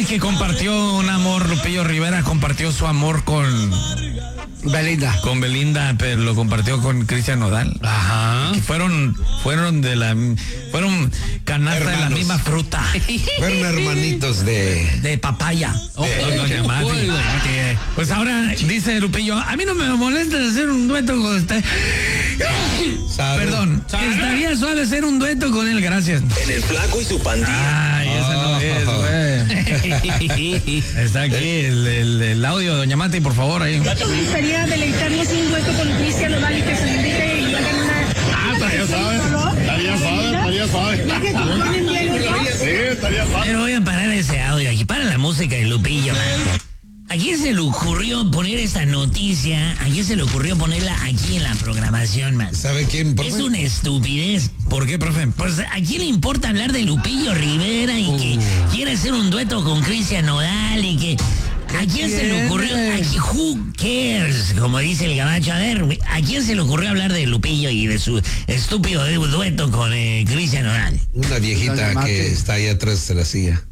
que compartió un amor, Lupillo Rivera compartió su amor con Belinda, pero lo compartió con Cristian Nodal. Ajá. Que fueron canasta de la misma fruta. Fueron hermanitos de papaya. Pues ahora dice Lupillo, a mí no me molesta hacer un dueto con usted. Perdón, estaría suave hacer un dueto con él, gracias. En el Flaco y su pandilla. Ay, ese no es, güey. Está aquí el audio de Doña Mati, por favor, ahí. Me gustaría deleitarnos un dueto con Cristian Nodal y que se invite y hagan una... Estaría suave. Ya que ponen bien los dos. Sí, estaría suave. Pero voy a parar ese audio aquí. Para la música de Lupillo, man. ¿A quién se le ocurrió poner esta noticia? ¿A quién se le ocurrió ponerla aquí en la programación, man? ¿Sabe quién, profe? Es una estupidez. ¿Por qué, profe? Pues, ¿a quién le importa hablar de Lupillo Rivera y que quiere hacer un dueto con Cristian Nodal y que... ¿A quién se le ocurrió? Who cares? Como dice el gabacho. A ver, ¿a quién se le ocurrió hablar de Lupillo y de su estúpido dueto con Cristian Nodal? Una viejita que está ahí atrás de la silla.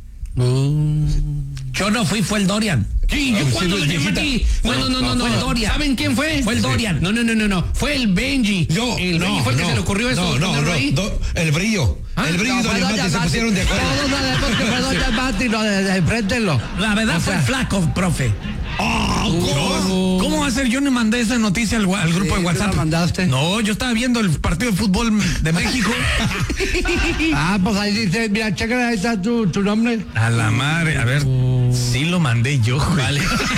Yo no fui, fue el Dorian. Sí, yo cuando lo llamé aquí. No. Fue el Dorian. ¿Saben quién fue? Fue el Dorian. No. Fue el Benji. El Benji fue el que se le ocurrió eso. No. El brillo. El brillo y Doña Mati se pusieron de acuerdo. Todos sabemos que fue Doña Mati, no, enfréntenlo. La verdad fue Flaco, profe. ¿Cómo va a ser? Yo no mandé esa noticia al grupo de WhatsApp. ¿La mandaste? No, yo estaba viendo el partido de fútbol de México. Pues ahí dice, mira, chécale, ahí está tu nombre. A la madre, a ver, sí lo mandé yo, vale.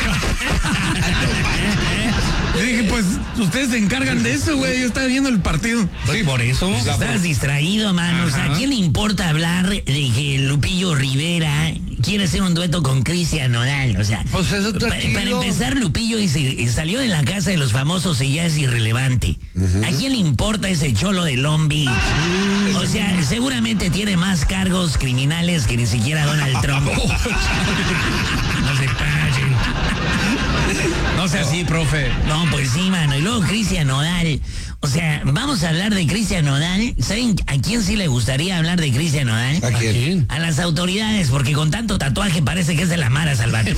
Yo dije, pues, ustedes se encargan de eso, güey. Yo estaba viendo el partido. Sí, por eso. Estás distraído, mano. O sea, ¿a quién le importa hablar de que Lupillo Rivera quiere hacer un dueto con Cristian Nodal? O sea, Pues eso está para chido. empezar, Lupillo salió de la casa de los famosos y ya es irrelevante. ¿A quién le importa ese cholo de Lombi? O sea, seguramente tiene más cargos criminales que ni siquiera Donald Trump. No se pasen. No sea así, profe. No, pues sí, mano. Y luego Cristian Nodal. O sea, vamos a hablar de Cristian Nodal. ¿Saben a quién sí le gustaría hablar de Cristian Nodal? ¿A quién? A las autoridades, porque con tanto tatuaje parece que es de la Mara Salvatore.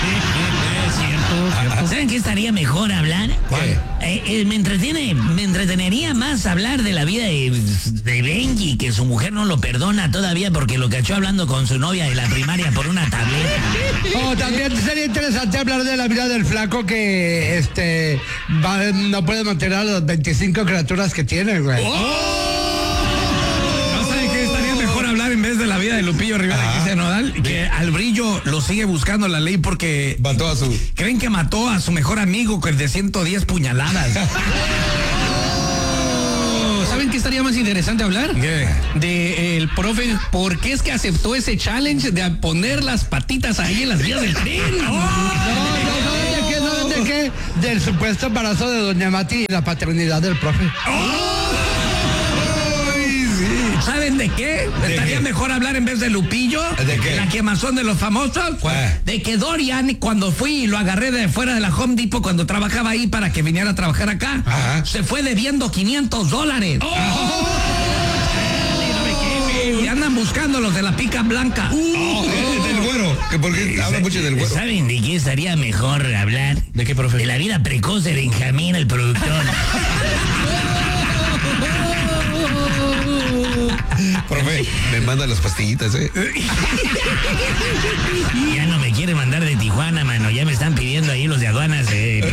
¿Saben qué estaría mejor hablar? Me entretenería más hablar de la vida de Benji, que su mujer no lo perdona todavía porque lo cachó hablando con su novia de la primaria por una tableta. También sería interesante hablar de la vida del Flaco que no puede mantener a las 25 criaturas que tiene, güey. ¿No saben qué estaría mejor hablar en vez de la vida de Lupillo Rivera y Cristian Nodal? Que al Brillo lo sigue buscando la ley porque creen que mató a su mejor amigo de 110 puñaladas. ¿Saben qué estaría más interesante hablar? ¿Qué? De el profe, ¿por qué es que aceptó ese challenge de poner las patitas ahí en las vías del tren? ¿Saben de qué? Del supuesto embarazo de Doña Mati y la paternidad del profe. ¿Saben de qué? Estaría mejor hablar en vez de Lupillo. ¿De qué? La quemazón de los famosos. De que Dorian, cuando fui y lo agarré de fuera de la Home Depot cuando trabajaba ahí para que viniera a trabajar acá, se fue debiendo $500. Y andan buscando los de la pica blanca. Del güero, que porque habla mucho del güero. ¿Saben de qué estaría mejor hablar? ¿De qué, profe? De la vida precoz de Benjamín, el productor. Profe, me manda las pastillitas, Ya no me quiere mandar de Tijuana, mano. Ya me están pidiendo ahí los de aduanas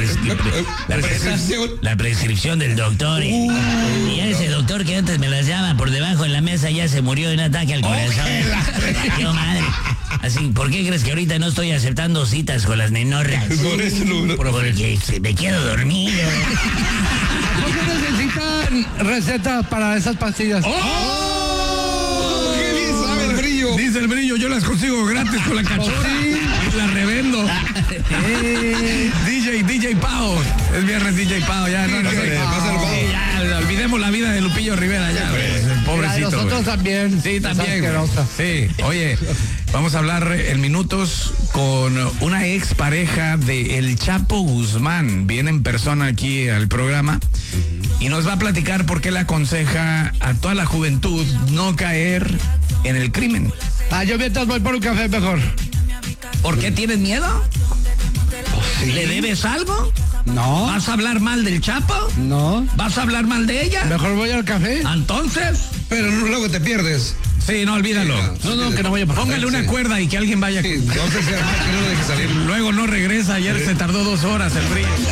la prescripción del doctor. Y ya ese doctor que antes me las llevaba por debajo de la mesa ya se murió de un ataque al corazón. ¡Qué madre! Así, ¿por qué crees que ahorita no estoy aceptando citas con las nenorras? Por eso Porque me quedo dormido. ¿Por qué necesitan recetas para esas pastillas? ¿Qué bien sabe el Brillo? Dice el Brillo, yo las consigo gratis con la cachorra y las revendo. DJ Pau. Es viernes DJ Pau, ya no. Ya, olvidemos la vida de Lupillo Rivera, ya, pobrecito. Nosotros también. Sí, también. Sí, oye, vamos a hablar en minutos con una ex pareja de El Chapo Guzmán. Viene en persona aquí al programa y nos va a platicar por qué le aconseja a toda la juventud no caer en el crimen. Yo mientras voy por un café mejor. ¿Por qué tienes miedo? ¿Le debes algo? No, ¿Vas a hablar mal del Chapo? no. ¿Vas a hablar mal de ella? Mejor voy al café. Entonces, Pero luego te pierdes. sí, no, olvídalo. No, que no vaya a pasar. Póngale una cuerda y que alguien vaya. Sí, entonces sea mal que no lo dejes salir. Luego no regresa, ayer se tardó 2 horas el frío.